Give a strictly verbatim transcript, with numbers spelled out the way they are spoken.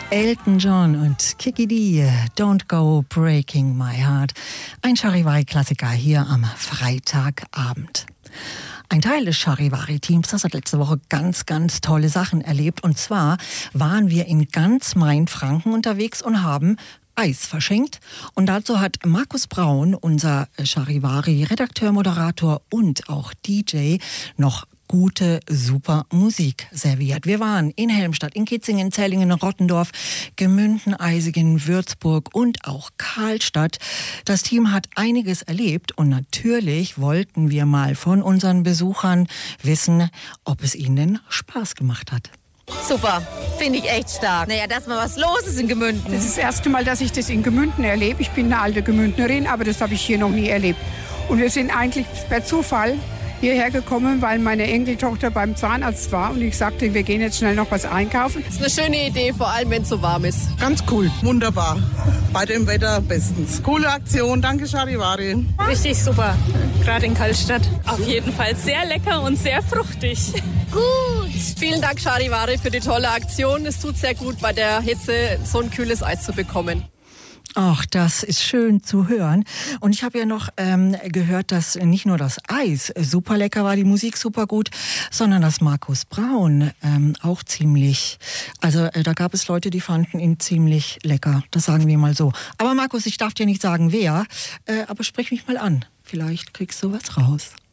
Elton John und Kiki D, Don't Go Breaking My Heart. Ein Charivari-Klassiker hier am Freitagabend. Ein Teil des Charivari-Teams, das hat letzte Woche ganz, ganz tolle Sachen erlebt. Und zwar waren wir in ganz Mainfranken unterwegs und haben Eis verschenkt. Und dazu hat Markus Braun, unser Charivari-Redakteur, Moderator und auch D J, noch gute, super Musik serviert. Wir waren in Helmstadt, in Kitzingen, Zellingen, Rottendorf, Gemünden, Eisingen, Würzburg und auch Karlstadt. Das Team hat einiges erlebt und natürlich wollten wir mal von unseren Besuchern wissen, ob es ihnen Spaß gemacht hat. Super, finde ich echt stark. Naja, dass mal was los ist in Gemünden. Das ist das erste Mal, dass ich das in Gemünden erlebe. Ich bin eine alte Gemündnerin, aber das habe ich hier noch nie erlebt. Und wir sind eigentlich per Zufall hierher gekommen, weil meine Enkeltochter beim Zahnarzt war und ich sagte, wir gehen jetzt schnell noch was einkaufen. Das ist eine schöne Idee, vor allem wenn es so warm ist. Ganz cool, wunderbar. Bei dem Wetter bestens. Coole Aktion, danke Charivari. Richtig super, gerade in Karlstadt. Auf jeden Fall sehr lecker und sehr fruchtig. Gut. Vielen Dank Charivari für die tolle Aktion. Es tut sehr gut, bei der Hitze so ein kühles Eis zu bekommen. Ach, das ist schön zu hören. Und ich habe ja noch ähm, gehört, dass nicht nur das Eis super lecker war, die Musik super gut, sondern dass Markus Braun ähm, auch ziemlich, also äh, da gab es Leute, die fanden ihn ziemlich lecker. Das sagen wir mal so. Aber Markus, ich darf dir nicht sagen, wer, äh, aber sprich mich mal an. Vielleicht kriegst du was raus.